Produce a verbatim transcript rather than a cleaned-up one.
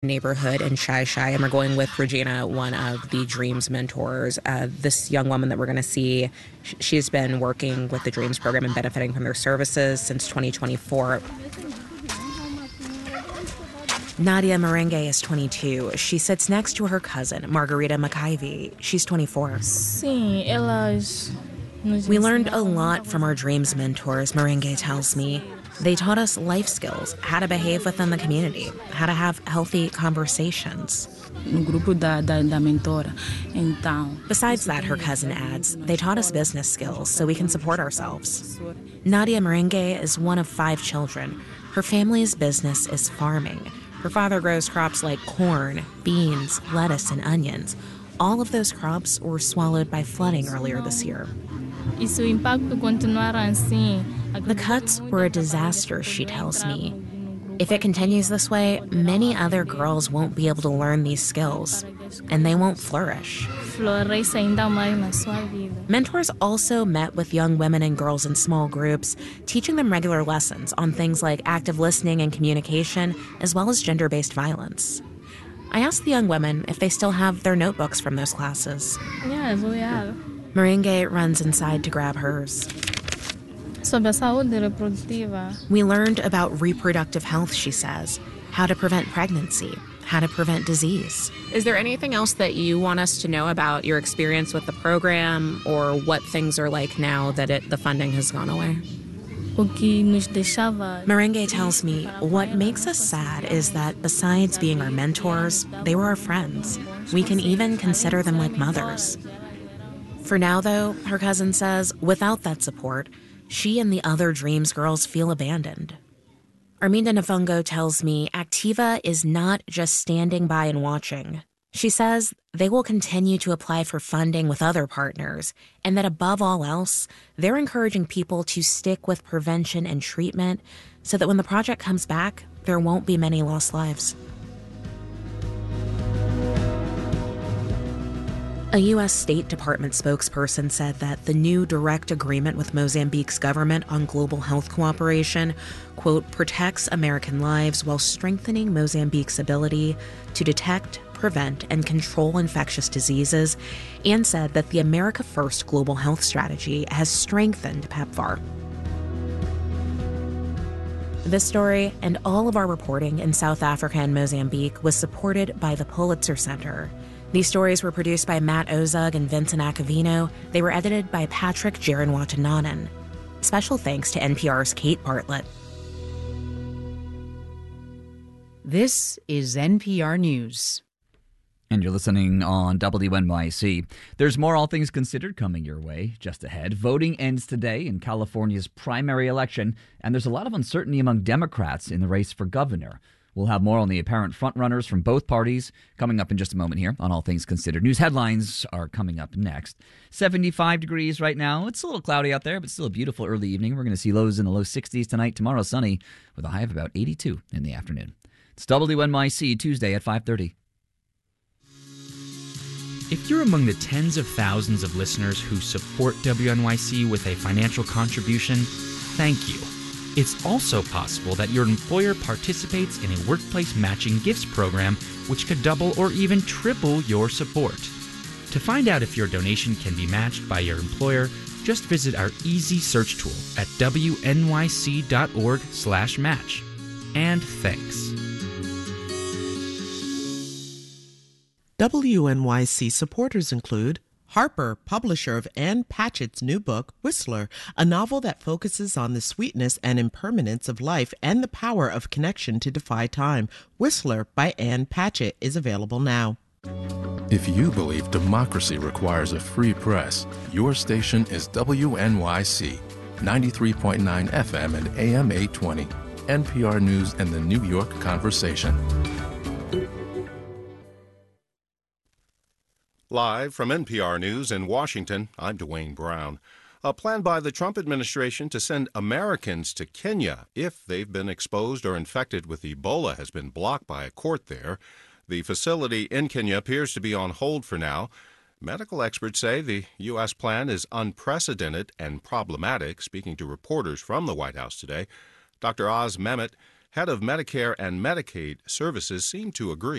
neighborhood in Shai Shai, and we're going with Regina, one of the Dreams mentors. Uh, this young woman that we're going to see, sh- she's been working with the Dreams program and benefiting from their services since twenty twenty-four. Nadia Merengue is twenty-two. She sits next to her cousin, Margarita McIvy. She's twenty-four. Sim, elas... We learned a lot from our Dreams mentors, Merengue tells me. They taught us life skills, how to behave within the community, how to have healthy conversations. No grupo da, da, da mentora. Então, Besides that, her cousin adds, they taught us business skills so we can support ourselves. Nadia Merengue is one of five children. Her family's business is farming. Her father grows crops like corn, beans, lettuce, and onions. All of those crops were swallowed by flooding earlier this year. E se o impacto continuar assim... The cuts were a disaster, she tells me. If it continues this way, many other girls won't be able to learn these skills, and they won't flourish. Floresce ainda mais na sua vida. Mentors also met with young women and girls in small groups, teaching them regular lessons on things like active listening and communication, as well as gender-based violence. I asked the young women if they still have their notebooks from those classes. Yes, we have. Merengue runs inside to grab hers. Sobre a saúde reprodutiva. We learned about reproductive health, she says, how to prevent pregnancy, how to prevent disease. Is there anything else that you want us to know about your experience with the program or what things are like now that it, the funding has gone away? O que nos deixava... Merengue tells me what makes us sad is that besides being our mentors, they were our friends. We can even consider them like mothers. For now, though, her cousin says, without that support, she and the other Dreams girls feel abandoned. Arminda Nafongo tells me Activa is not just standing by and watching. She says they will continue to apply for funding with other partners, and that above all else, they're encouraging people to stick with prevention and treatment so that when the project comes back, there won't be many lost lives. A U S State Department spokesperson said that the new direct agreement with Mozambique's government on global health cooperation, quote, protects American lives while strengthening Mozambique's ability to detect, prevent, and control infectious diseases, and said that the America First global health strategy has strengthened PEPFAR. This story and all of our reporting in South Africa and Mozambique was supported by the Pulitzer Center. These stories were produced by Matt Ozug and Vincent Acavino. They were edited by Patrick Jaron-Watananen. Special thanks to N P R's Kate Bartlett. This is N P R News. And you're listening on W N Y C. There's more All Things Considered coming your way just ahead. Voting ends today in California's primary election, and there's a lot of uncertainty among Democrats in the race for governor. We'll have more on the apparent frontrunners from both parties coming up in just a moment here on All Things Considered. News headlines are coming up next. seventy-five degrees right now. It's a little cloudy out there, but still a beautiful early evening. We're going to see lows in the low sixties tonight. Tomorrow sunny with a high of about eighty-two in the afternoon. It's W N Y C Tuesday at five thirty. If you're among the tens of thousands of listeners who support W N Y C with a financial contribution, thank you. It's also possible that your employer participates in a workplace matching gifts program, which could double or even triple your support. To find out if your donation can be matched by your employer, just visit our easy search tool at W N Y C dot org slash match. And thanks. W N Y C supporters include Harper, publisher of Ann Patchett's new book, Whistler, a novel that focuses on the sweetness and impermanence of life and the power of connection to defy time. Whistler by Ann Patchett is available now. If you believe democracy requires a free press, your station is W N Y C, ninety-three point nine F M and A M eight twenty, N P R News and the New York Conversation. Live from N P R News in Washington, I'm Dwayne Brown. A plan by the Trump administration to send Americans to Kenya if they've been exposed or infected with Ebola has been blocked by a court there. The facility in Kenya appears to be on hold for now. Medical experts say the U S plan is unprecedented and problematic. Speaking to reporters from the White House today, Doctor Oz Mehmet head of Medicare and Medicaid services seemed to agree.